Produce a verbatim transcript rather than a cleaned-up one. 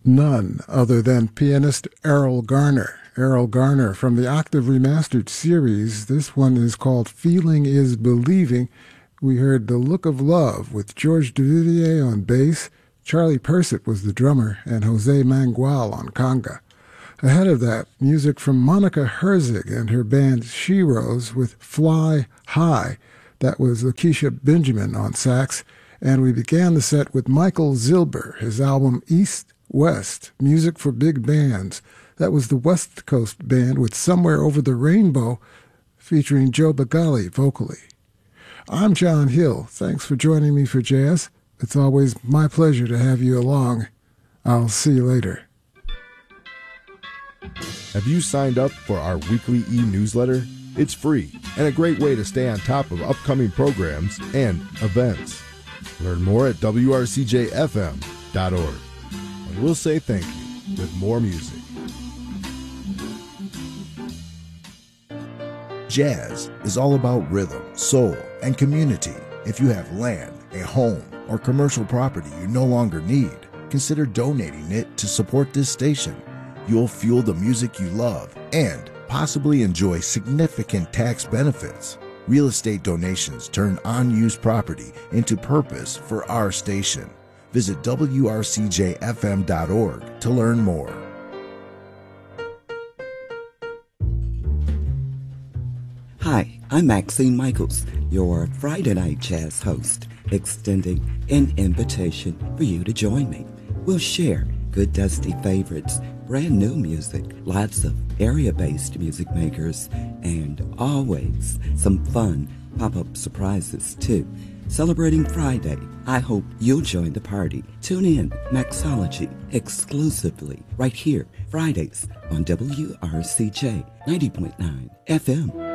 none other than pianist Errol Garner. Errol Garner from the Octave Remastered series. This one is called Feeling is Believing. We heard The Look of Love with George Duvivier on bass, Charlie Persett was the drummer, and Jose Mangual on conga. Ahead of that, music from Monica Herzig and her band She Rose with Fly High. That was Lakeisha Benjamin on sax. And we began the set with Michael Zilber, his album East West, Music for Big Bands. That was the West Coast Band with Somewhere Over the Rainbow, featuring Joe Bagali vocally. I'm John Hill. Thanks for joining me for jazz. It's always my pleasure to have you along. I'll see you later. Have you signed up for our weekly e-newsletter? It's free and a great way to stay on top of upcoming programs and events. Learn more at W R C J F M dot org. And we'll say thank you with more music. Jazz is all about rhythm, soul, and community. If you have land, a home, or commercial property you no longer need, consider donating it to support this station. You'll fuel the music you love and possibly enjoy significant tax benefits. Real estate donations turn unused property into purpose for our station. Visit W R C J F M dot org to learn more. Hi, I'm Maxine Michaels, your Friday Night Jazz host, extending an invitation for you to join me. We'll share good dusty favorites, brand new music, lots of area-based music makers, and always some fun pop-up surprises too. Celebrating Friday, I hope you'll join the party. Tune in, Maxology, exclusively right here, Fridays on W R C J ninety point nine F M.